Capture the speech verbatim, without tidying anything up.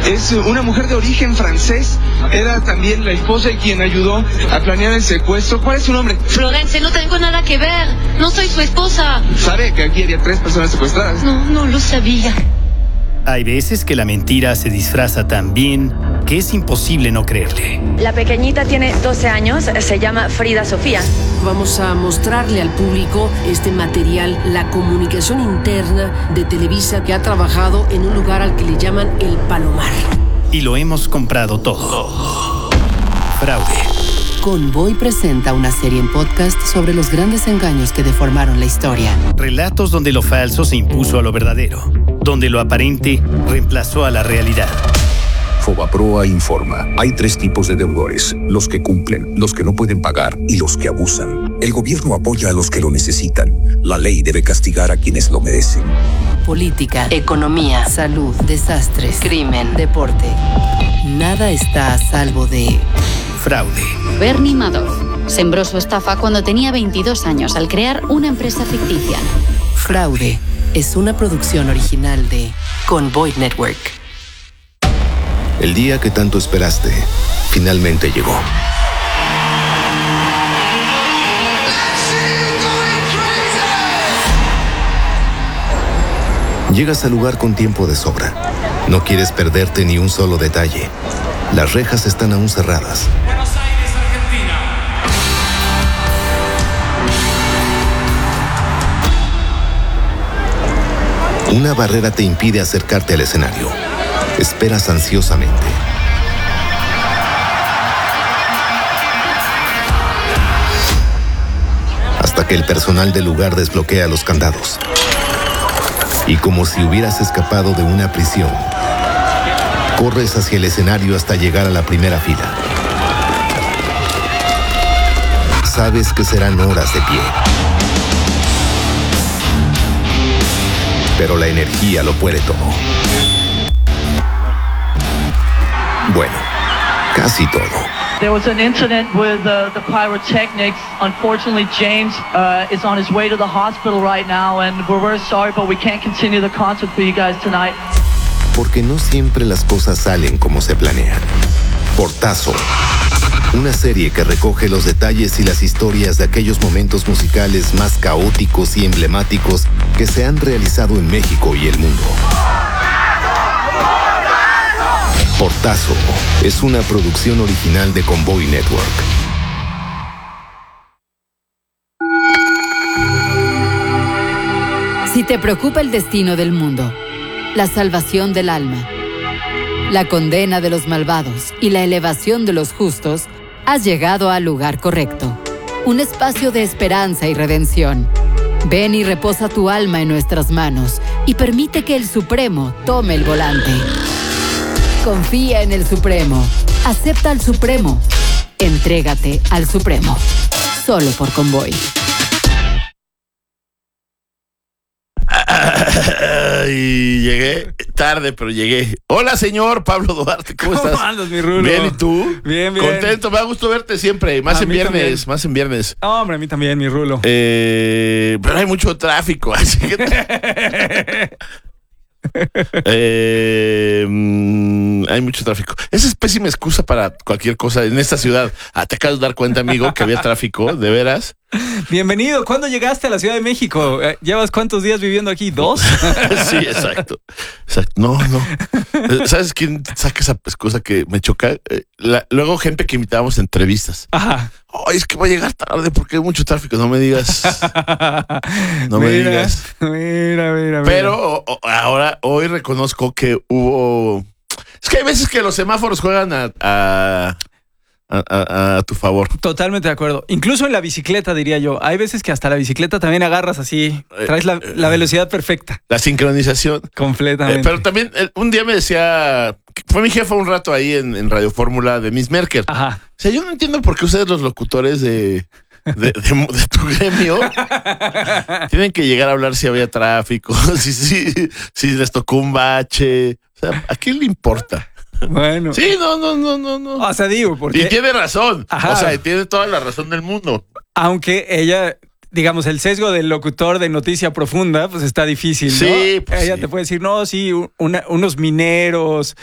Es una mujer de origen francés. Era también la esposa y quien ayudó a planear el secuestro. ¿Cuál es su nombre? Florence, no tengo nada que ver. No soy su esposa. ¿Sabe que aquí había tres personas secuestradas? No, no lo sabía. Hay veces que la mentira se disfraza tan bien que es imposible no creerle. La pequeñita tiene doce años, se llama Frida Sofía. Vamos a mostrarle al público este material, la comunicación interna de Televisa, que ha trabajado en un lugar al que le llaman El Palomar. Y lo hemos comprado todo. Fraude. Convoy presenta una serie en podcast sobre los grandes engaños que deformaron la historia. Relatos donde lo falso se impuso a lo verdadero, donde lo aparente reemplazó a la realidad. Fobaproa informa. Hay tres tipos de deudores: los que cumplen, los que no pueden pagar y los que abusan. El gobierno apoya a los que lo necesitan. La ley debe castigar a quienes lo merecen. Política, economía, salud, desastres, crimen, deporte. Nada está a salvo de... Fraude. Bernie Madoff sembró su estafa cuando tenía veintidós años al crear una empresa ficticia. Fraude es una producción original de Convoy Network. El día que tanto esperaste, finalmente llegó. Llegas al lugar con tiempo de sobra. No quieres perderte ni un solo detalle. Las rejas están aún cerradas. Buenos Aires, Argentina. Una barrera te impide acercarte al escenario. Esperas ansiosamente. Hasta que el personal del lugar desbloquea los candados. Y como si hubieras escapado de una prisión, corres hacia el escenario hasta llegar a la primera fila. Sabes que serán horas de pie. Pero la energía lo puede todo. Bueno, casi todo. There was an incident with uh, the pyrotechnics. Unfortunately, James uh, is on his way to the hospital right now, and we're very sorry, but we can't continue the concert for you guys tonight. Porque no siempre las cosas salen como se planean. Portazo. Una serie que recoge los detalles y las historias de aquellos momentos musicales más caóticos y emblemáticos que se han realizado en México y el mundo. Portazo es una producción original de Convoy Network. Si te preocupa el destino del mundo, la salvación del alma, la condena de los malvados y la elevación de los justos, has llegado al lugar correcto. Un espacio de esperanza y redención. Ven y reposa tu alma en nuestras manos y permite que el Supremo tome el volante. Confía en el Supremo. Acepta al Supremo. Entrégate al Supremo. Solo por Convoy. Ay, llegué tarde, pero llegué. Hola, señor Pablo Duarte, ¿cómo, ¿Cómo estás? ¿Cómo andas, mi Rulo? Bien, ¿y tú? Bien, bien. Contento, me da gusto verte siempre, más a en viernes, también. más en viernes. No, hombre, a mí también, mi Rulo. Eh, pero hay mucho tráfico, así que... eh, mm, hay mucho tráfico. Esa es pésima excusa para cualquier cosa en esta ciudad. Ah, te acabas de dar cuenta, amigo, que había tráfico, de veras. Bienvenido. ¿Cuándo llegaste a la Ciudad de México? ¿Llevas cuántos días viviendo aquí? ¿Dos? Sí, exacto. exacto. No, no. ¿Sabes quién saca esa excusa que me choca? La, luego gente que invitábamos a entrevistas. Ajá. Oh, es que voy a llegar tarde porque hay mucho tráfico. No me digas. No me mira, digas. Mira, mira, mira. Pero ahora, hoy reconozco que hubo... Es que hay veces que los semáforos juegan a... a A, a, a tu favor. Totalmente de acuerdo. Incluso en la bicicleta, diría yo. Hay veces que hasta la bicicleta también agarras así. Traes la, la velocidad perfecta. La sincronización. Completamente. Eh, pero también eh, un día me decía... Fue mi jefa un rato ahí en, en Radio Fórmula de Miss Merker. Ajá. O sea, yo no entiendo por qué ustedes los locutores de... De, de, de tu gremio tienen que llegar a hablar si había tráfico, si, si, si les tocó un bache. O sea, ¿a quién le importa? Bueno. Sí, no, no, no, no, no. O sea, digo, porque... Y tiene razón. Ajá. O sea, tiene toda la razón del mundo. Aunque ella, digamos, el sesgo del locutor de noticia profunda, pues está difícil, ¿no? Sí, pues ella sí. te puede decir, no, sí, una, unos mineros